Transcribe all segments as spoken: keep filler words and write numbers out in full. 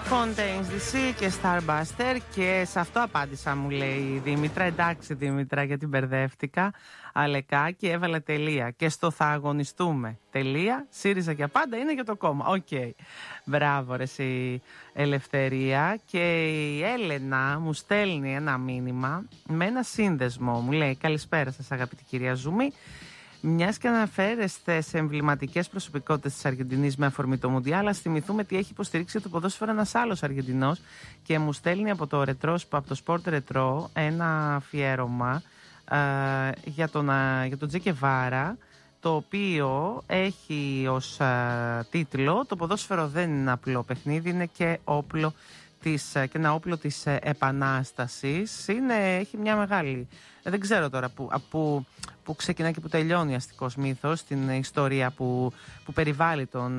Fontaine's ντι σι και Starbuster, και σε αυτό απάντησα, μου λέει η Δήμητρα. Εντάξει Δήμητρα, γιατί μπερδεύτηκα. Αλεκά, και έβαλα τελεία. Και στο θα αγωνιστούμε. Τελεία. ΣΥΡΙΖΑ για πάντα είναι για το κόμμα. Οκ. Okay. Μπράβο ρε εσύ Ελευθερία. Και η Έλενα μου στέλνει ένα μήνυμα με ένα σύνδεσμο. Μου λέει καλησπέρα σας αγαπητή κυρία Ζουμί. Μιας και αναφέρεστε σε εμβληματικές προσωπικότητες της Αργεντινής με αφορμή το Μουντιάλ, ας θυμηθούμε τι έχει υποστηρίξει το ποδόσφαιρο ένας άλλος Αργεντινός, και μου στέλνει από το, ρετρό, από το Sport Retro ένα αφιέρωμα ε, για τον, ε, για τον Τζε Γκεβάρα, το οποίο έχει ως ε, τίτλο «Το ποδόσφαιρο δεν είναι απλό παιχνίδι, είναι και όπλο της, και ένα όπλο της επανάστασης». Είναι, έχει μια μεγάλη, δεν ξέρω τώρα που, που, που ξεκινάει και που τελειώνει η αστικός μύθος, την ιστορία που, που περιβάλλει τον,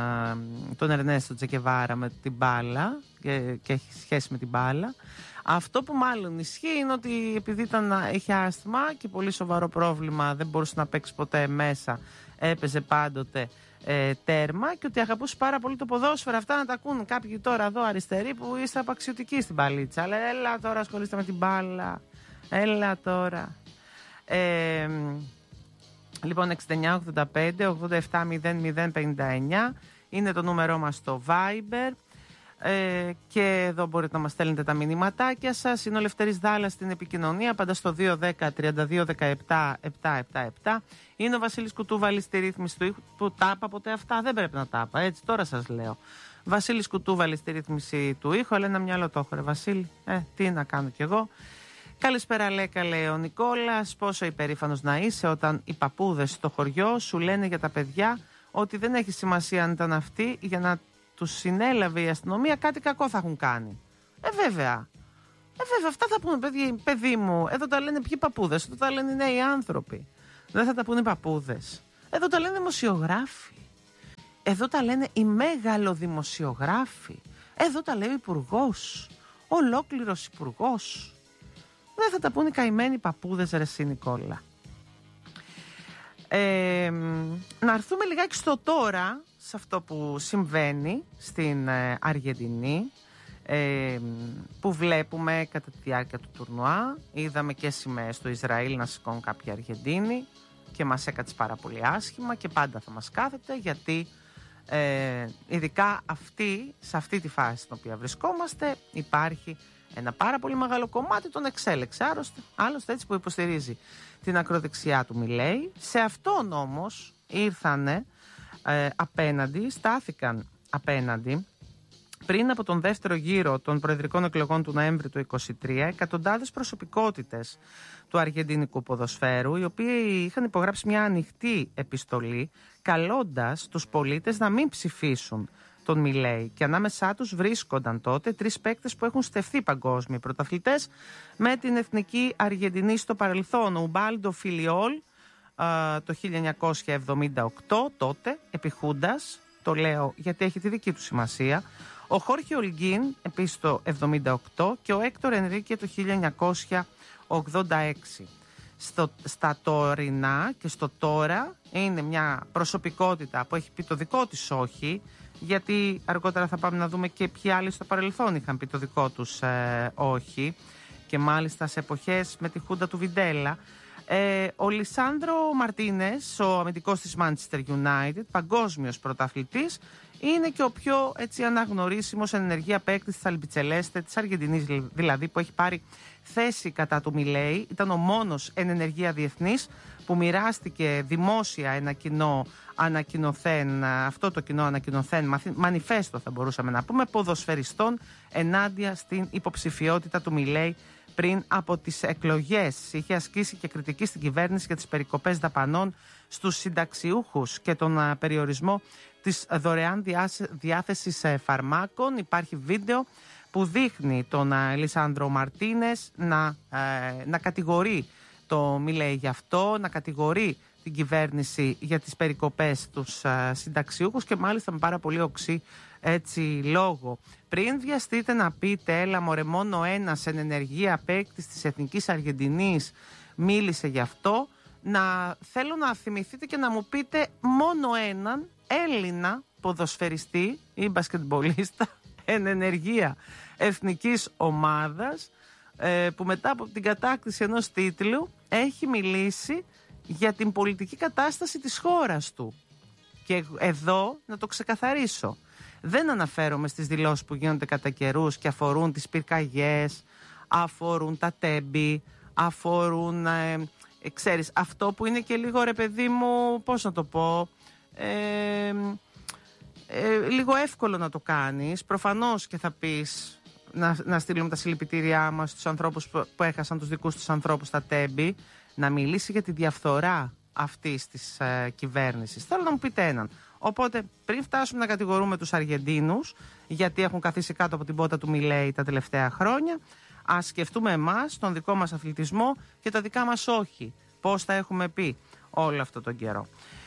τον Ερνέστο Τζε Γκεβάρα με την μπάλα και, και έχει σχέση με την μπάλα. Αυτό που μάλλον ισχύει είναι ότι επειδή ήταν, είχε άσθμα και πολύ σοβαρό πρόβλημα, δεν μπορούσε να παίξει ποτέ μέσα, έπαιζε πάντοτε ε, τέρμα, και ότι αγαπούσε πάρα πολύ το ποδόσφαιρο. Αυτά να τα ακούν κάποιοι τώρα εδώ αριστεροί που είστε απαξιωτικοί στην παλίτσα. Αλλά έλα τώρα, ασχολείστε με την μπάλα. Έλα τώρα. Ε, λοιπόν, εξήντα εννιά ογδόντα πέντε ογδόντα επτά μηδέν μηδέν πενήντα εννιά είναι το νούμερό μας στο Viber. Ε, και εδώ μπορείτε να μας στέλνετε τα μηνύματάκια σας. Είναι ο Λευτέρης Δάλλας στην επικοινωνία, πάντα στο δύο δέκα τριάντα δύο δεκαεπτά επτακόσια εβδομήντα επτά. Είναι ο Βασίλης Κουτούβαλης στη ρύθμιση του ήχου. Που τάπα ποτέ αυτά, δεν πρέπει να τάπα, έτσι τώρα σας λέω. Βασίλης Κουτούβαλης στη ρύθμιση του ήχου. Αλλά ένα μυαλό το έχω ρε Βασίλη, ε, τι να κάνω κι εγώ. Καλησπέρα Λέκα, λέει ο Νικόλας. Πόσο υπερήφανος να είσαι όταν οι παππούδες στο χωριό σου λένε για τα παιδιά ότι δεν έχει σημασία αν ήταν αυτοί, για να τους συνέλαβε η αστυνομία κάτι κακό θα έχουν κάνει. Ε βέβαια. Ε βέβαια, αυτά θα πούνε παιδί, παιδί μου. Εδώ τα λένε ποιοι παππούδες, εδώ τα λένε οι νέοι άνθρωποι. Δεν θα τα πούνε οι παππούδες. Εδώ τα λένε δημοσιογράφοι. Εδώ τα λένε οι μεγαλοδημοσιογράφοι. Εδώ τα λέει ο υπουργός. Ολόκληρος υπουργός. Δεν θα τα πούνε οι καημένοι παππούδες ρε εσύ Νικόλα. Ε, να έρθουμε λιγάκι στο τώρα, σε αυτό που συμβαίνει στην ε, Αργεντινή, ε, που βλέπουμε κατά τη διάρκεια του τουρνουά. Είδαμε και σημαίες στο Ισραήλ να σηκώνουν κάποιοι Αργεντίνοι και μας έκατσε πάρα πολύ άσχημα, και πάντα θα μας κάθεται, γιατί ε, ειδικά αυτή, σε αυτή τη φάση στην οποία βρισκόμαστε, υπάρχει ένα πάρα πολύ μεγάλο κομμάτι τον εξέλεξε άρρωστα, άλλωστε έτσι, που υποστηρίζει την ακροδεξιά του Μιλέη. Σε αυτόν όμως ήρθανε ε, απέναντι, στάθηκαν απέναντι πριν από τον δεύτερο γύρο των προεδρικών εκλογών του Νοέμβρη του είκοσι τρία εκατοντάδες προσωπικότητες του αργεντινικού ποδοσφαίρου, οι οποίοι είχαν υπογράψει μια ανοιχτή επιστολή καλώντας τους πολίτες να μην ψηφίσουν τον Μιλέη, και ανάμεσά τους βρίσκονταν τότε τρεις παίκτες που έχουν στεφθεί παγκόσμιοι πρωταθλητές με την εθνική Αργεντινή στο παρελθόν. Ο Ουμπάλντο Φιλιόλ το χίλια εννιακόσια εβδομήντα οκτώ, τότε επιχούντας, το λέω γιατί έχει τη δική του σημασία, ο Χόρχε Ολγκίν επίσης το εβδομήντα οκτώ και ο Έκτορ Ενρίκε το χίλια εννιακόσια ογδόντα έξι. Στο, στα τωρινά και στο τώρα είναι μια προσωπικότητα που έχει πει το δικό της όχι, γιατί αργότερα θα πάμε να δούμε και ποιοι άλλοι στο παρελθόν είχαν πει το δικό τους ε, όχι, και μάλιστα σε εποχές με τη χούντα του Βιντέλα. Ε, ο Λισάνδρο Μαρτίνες, ο αμυντικός της Manchester United, παγκόσμιος πρωταθλητής, είναι και ο πιο έτσι αναγνωρίσιμος εν ενεργεία παίκτης της Αλμπιτσελέστε, της Αργεντινής δηλαδή, που έχει πάρει θέση κατά του Μιλέη. Ήταν ο μόνος εν ενεργεία διεθνής που μοιράστηκε δημόσια ένα κοινό ανακοινωθέν, αυτό το κοινό ανακοινωθέν, μανιφέστο θα μπορούσαμε να πούμε, ποδοσφαιριστών ενάντια στην υποψηφιότητα του Μιλέη πριν από τις εκλογές. Είχε ασκήσει και κριτική στην κυβέρνηση για τις περικοπές δαπανών στους συνταξιούχους και τον περιορισμό της δωρεάν διάθεσης φαρμάκων. Υπάρχει βίντεο που δείχνει τον Λισάνδρο Μαρτίνες να, να κατηγορεί το Μιλέη γι' αυτό, να κατηγορεί την κυβέρνηση για τις περικοπές στους συνταξιούχους, και μάλιστα με πάρα πολύ οξύ έτσι λόγο. Πριν βιαστείτε να πείτε έλα μωρέ, μόνο ένας εν ενεργεία παίκτης της Εθνικής Αργεντινής μίλησε γι' αυτό, να θέλω να θυμηθείτε και να μου πείτε μόνο έναν Έλληνα ποδοσφαιριστή ή μπασκετμπολίστα, εν ενεργεία εθνικής ομάδας, ε, που μετά από την κατάκτηση ενός τίτλου έχει μιλήσει για την πολιτική κατάσταση της χώρας του. Και εδώ να το ξεκαθαρίσω. Δεν αναφέρομαι στις δηλώσεις που γίνονται κατά καιρούς και αφορούν τις πυρκαγιές, αφορούν τα τέμπη, αφορούν, ε, ε, ξέρεις, αυτό που είναι και λίγο, ρε παιδί μου, πώς να το πω, ε, ε, λίγο εύκολο να το κάνεις. Προφανώς και θα πεις να, να στείλουμε τα συλληπιτήριά μας στους ανθρώπους που, που έχασαν τους δικούς τους ανθρώπους στα τέμπη, να μιλήσει για τη διαφθορά αυτής της ε, κυβέρνησης. Θέλω να μου πείτε έναν. Οπότε, πριν φτάσουμε να κατηγορούμε τους Αργεντίνους, γιατί έχουν καθίσει κάτω από την πότα του Μιλέη τα τελευταία χρόνια, ας σκεφτούμε εμάς, τον δικό μας αθλητισμό και τα δικά μας όχι. Πώς θα έχουμε πει όλο αυτό τον καιρό.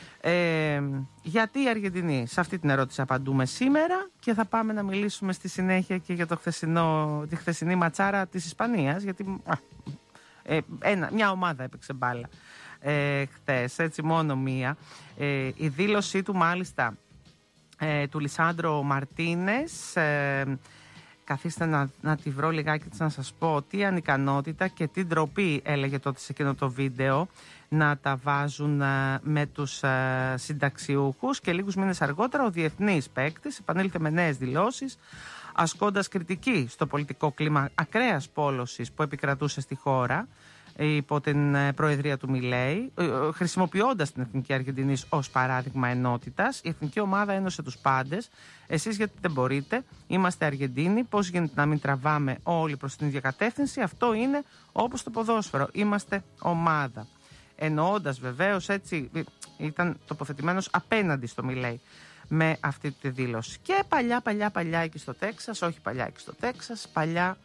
Ε, γιατί οι Αργεντινοί? Σε αυτή την ερώτηση απαντούμε σήμερα και θα πάμε να μιλήσουμε στη συνέχεια και για το χθεσινό, τη χθεσινή ματσάρα της Ισπανίας, γιατί α, ε, ένα, μια ομάδα έπαιξε μπάλα ε, χθες, έτσι μόνο μία. Ε, η δήλωσή του μάλιστα ε, του Λισάντρο Μαρτίνες, ε, καθίστε να, να τη βρω λιγάκι να σας πω, τι ανικανότητα και τι ντροπή, έλεγε τότε σε εκείνο το βίντεο, να τα βάζουν ε, με τους ε, συνταξιούχους. Και λίγους μήνες αργότερα ο διεθνής παίκτης επανήλθε με νέες δηλώσεις, ασκώντας κριτική στο πολιτικό κλίμα ακραίας πόλωσης που επικρατούσε στη χώρα υπό την προεδρία του Μιλέη, χρησιμοποιώντας την Εθνική Αργεντινής ως παράδειγμα ενότητας. Η εθνική ομάδα ένωσε τους πάντες. Εσείς γιατί δεν μπορείτε? Είμαστε Αργεντίνοι. Πώς γίνεται να μην τραβάμε όλοι προς την ίδια κατεύθυνση? Αυτό είναι όπως το ποδόσφαιρο. Είμαστε ομάδα. Εννοώντας βεβαίως, έτσι, ήταν τοποθετημένος απέναντι στο Μιλέη με αυτή τη δήλωση. Και παλιά, παλιά, παλιά εκεί στο Τέξας, όχι παλιά εκεί στο Τέξας, παλιά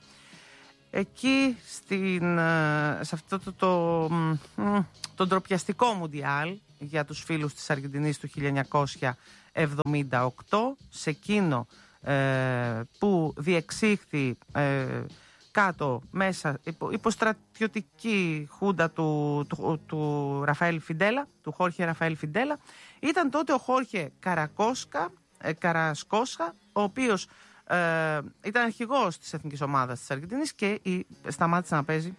εκεί στην, σε αυτό το, το, το, το ντροπιαστικό Μουντιάλ για τους φίλους της Αργεντινής του χίλια εννιακόσια εβδομήντα οκτώ, σε εκείνο ε, που διεξήχθη ε, κάτω μέσα υπό, υπό στρατιωτική χούντα του, του, του Ραφαέλ Φιντέλα, του Χόρχε Ραφαέλ Φιντέλα. Ήταν τότε ο Χόρχε Καρακόσκα, ε, Καρασκόσκα, ο οποίος Ε, ήταν αρχηγός της εθνικής ομάδας της Αργεντινής και η, σταμάτησε να παίζει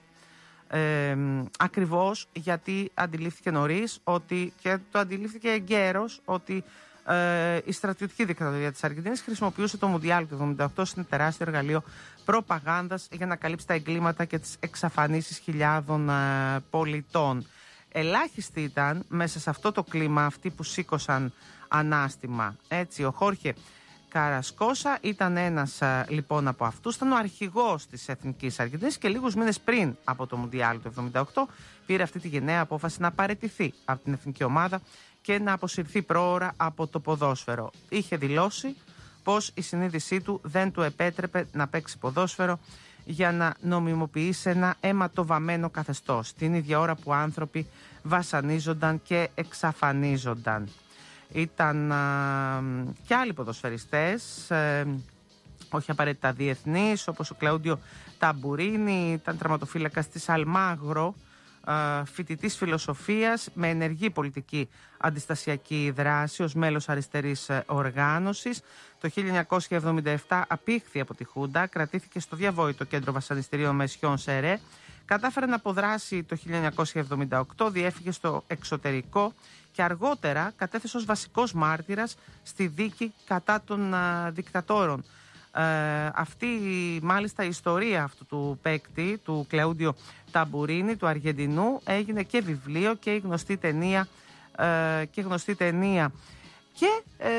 ε, ακριβώς γιατί αντιλήφθηκε νωρίς ότι, και το αντιλήφθηκε εγκαίρος, ότι ε, η στρατιωτική δικτατορία της Αργεντινής χρησιμοποιούσε το Μουντιάλ του εβδομήντα οκτώ σαν τεράστιο εργαλείο προπαγάνδας για να καλύψει τα εγκλήματα και τις εξαφανίσεις χιλιάδων ε, πολιτών. Ελάχιστοι ήταν μέσα σε αυτό το κλίμα αυτοί που σήκωσαν ανάστημα. Έτσι, ο Χόρχε Καρασκόσα ήταν ένας λοιπόν από αυτούς, ήταν ο αρχηγός της Εθνικής Αργεντινής και λίγους μήνες πριν από το Μουντιάλ του εβδομήντα οκτώ πήρε αυτή τη γενναία απόφαση να παραιτηθεί από την εθνική ομάδα και να αποσυρθεί πρόωρα από το ποδόσφαιρο. Είχε δηλώσει πως η συνείδησή του δεν του επέτρεπε να παίξει ποδόσφαιρο για να νομιμοποιήσει ένα αιματοβαμμένο καθεστώς, την ίδια ώρα που άνθρωποι βασανίζονταν και εξαφανίζονταν. Ήταν α, και άλλοι ποδοσφαιριστές, ε, όχι απαραίτητα διεθνείς, όπως ο Κλαούντιο Ταμπουρίνι, ήταν τερματοφύλακας της Αλμάγρο, ε, φοιτητής φιλοσοφίας με ενεργή πολιτική αντιστασιακή δράση ως μέλος αριστερής οργάνωσης. Το χίλια εννιακόσια εβδομήντα επτά απήχθη από τη Χούντα, κρατήθηκε στο διαβόητο κέντρο βασανιστήριων Μεσιόν Σερέ, κατάφερε να αποδράσει το χίλια εννιακόσια εβδομήντα οκτώ, διέφυγε στο εξωτερικό και αργότερα κατέθεσε ως βασικός μάρτυρας στη δίκη κατά των α, δικτατόρων. Ε, αυτή μάλιστα η ιστορία αυτού του παίκτη, του Κλαούντιο Ταμπουρίνι, του Αργεντινού, έγινε και βιβλίο και γνωστή ταινία, ε, και γνωστή ταινία. Και ε,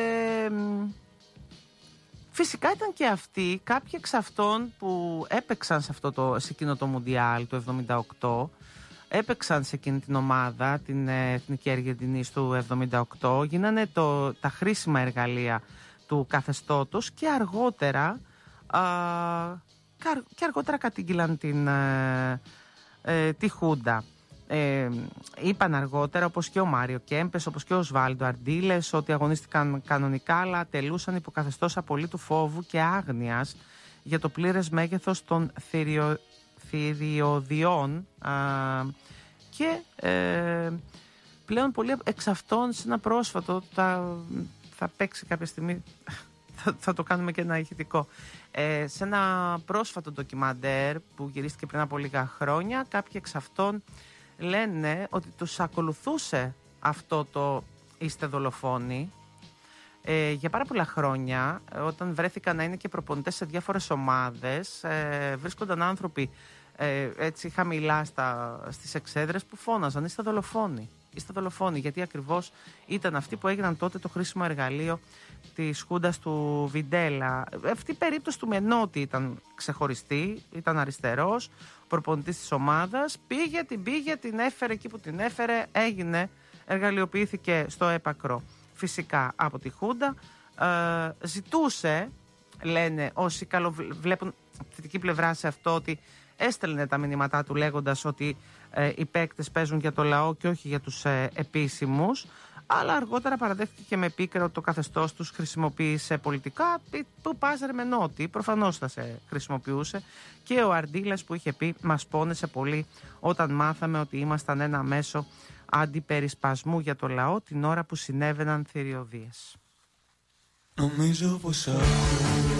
φυσικά ήταν και αυτοί, κάποιοι εξ αυτών που έπαιξαν σε, αυτό το, σε εκείνο το Μουντιάλ του εβδομήντα οκτώ, έπαιξαν σε εκείνη την ομάδα, την Εθνική Αργεντινής του εβδομήντα οκτώ, γίνανε το, τα χρήσιμα εργαλεία του καθεστώτος και αργότερα, α, και αργότερα κατήγγυλαν την, ε, ε, τη Χούντα. Ε, είπαν αργότερα, όπως και ο Μάριο Κέμπες, όπως και ο Οσβάλντο Αρντίλες, ότι αγωνίστηκαν κανονικά, αλλά τελούσαν υποκαθεστώς απολύτου φόβου και άγνοιας για το πλήρες μέγεθος των θηριο, θηριωδιών α, και ε, πλέον πολλοί εξ αυτών σε ένα πρόσφατο θα, θα παίξει κάποια στιγμή, θα, θα το κάνουμε και ένα ηχητικό. Ε, σε ένα πρόσφατο ντοκιμαντέρ που γυρίστηκε πριν από λίγα χρόνια, κάποιοι εξ αυτών λένε ότι τους ακολουθούσε αυτό το «Είστε δολοφόνοι». Ε, για πάρα πολλά χρόνια, όταν βρέθηκαν να είναι και προπονητές σε διάφορες ομάδες, ε, βρίσκονταν άνθρωποι ε, έτσι χαμηλά στα, στις εξέδρες που φώναζαν «Είστε δολοφόνοι». Είστε δολοφόνοι, γιατί ακριβώς ήταν αυτοί που έγιναν τότε το χρήσιμο εργαλείο της χούντας του Βιντέλα. Αυτή η περίπτωση του Μενώτη ήταν ξεχωριστή, ήταν αριστερός, προπονητής της ομάδας, πήγε, την πήγε, την έφερε εκεί που την έφερε, έγινε, εργαλειοποιήθηκε στο έπακρο φυσικά από τη χούντα, ε, ζητούσε, λένε όσοι βλέπουν θετική πλευρά σε αυτό, ότι έστελνε τα μηνύματά του λέγοντας ότι ε, οι παίκτες παίζουν για το λαό και όχι για τους ε, επίσημους, αλλά αργότερα παραδέχτηκε και με πίκρα ότι το καθεστώς τους χρησιμοποίησε πολιτικά. Που πας ρε Μενώτη, προφανώς θα σε χρησιμοποιούσε. Και ο Αρντίλας που είχε πει «Μας πόνεσε πολύ όταν μάθαμε ότι ήμασταν ένα μέσο αντιπερισπασμού για το λαό την ώρα που συνέβαιναν θηριωδίες». Νομίζω πως ακούω